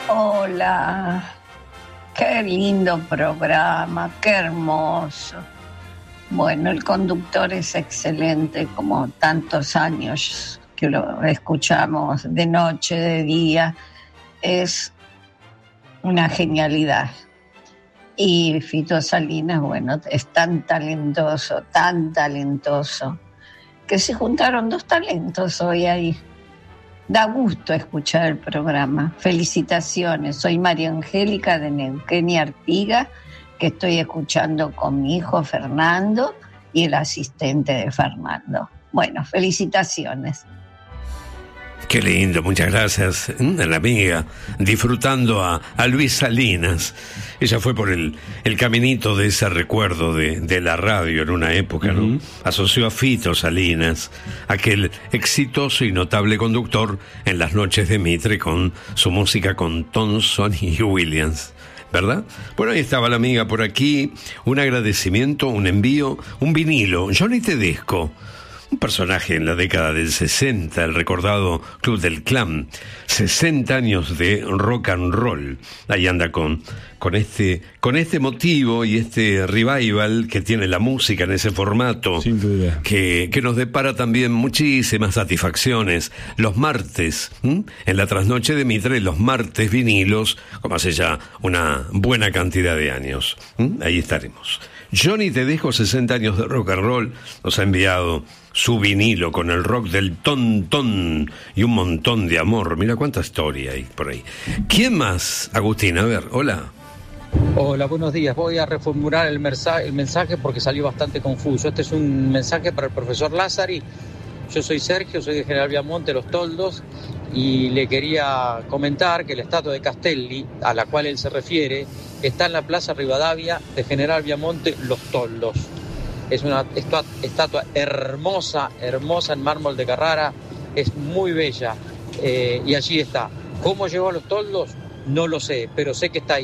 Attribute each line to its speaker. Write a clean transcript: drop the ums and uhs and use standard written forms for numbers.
Speaker 1: Hola, qué lindo programa, qué hermoso. Bueno, el conductor es excelente, como tantos años que lo escuchamos de noche, de día, es una genialidad. Y Fito Salinas, bueno, es tan talentoso, que se juntaron dos talentos hoy ahí. Da gusto escuchar el programa. Felicitaciones. Soy María Angélica de Neuquén y Artigas, que estoy escuchando con mi hijo Fernando y el asistente de Fernando. Bueno, felicitaciones.
Speaker 2: Qué lindo, muchas gracias a la amiga, disfrutando a Luis Salinas. Ella fue por el caminito de ese recuerdo de la radio en una época, ¿no? Asoció a Fito Salinas, aquel exitoso y notable conductor en las noches de Mitre con su música con Thompson y Williams, ¿verdad? Bueno, ahí estaba la amiga por aquí, un agradecimiento, un envío, un vinilo, Johnny Tedesco. Un personaje en la década del 60, el recordado Club del Clan, 60 años de rock and roll. Ahí anda con este motivo y este revival que tiene la música en ese formato.
Speaker 3: Sin duda.
Speaker 2: Que nos depara también muchísimas satisfacciones. Los martes, en la trasnoche de Mitre, los martes vinilos, como hace ya una buena cantidad de años. Ahí estaremos. Johnny Tedesco, 60 años de rock and roll, nos ha enviado su vinilo con el rock del ton y un montón de amor. Mira cuánta historia hay por ahí. ¿Quién más, Agustín? A ver, hola.
Speaker 4: Hola, buenos días. Voy a reformular el mensaje porque salió bastante confuso. Este es un mensaje para el profesor Lázari. Yo soy Sergio, soy de General Viamonte, Los Toldos, y le quería comentar que la estatua de Castelli, a la cual él se refiere, está en la Plaza Rivadavia de General Viamonte, Los Toldos. Es una estatua hermosa en mármol de Carrara, es muy bella, y allí está. ¿Cómo llegó a Los Toldos? No lo sé, pero sé que está ahí.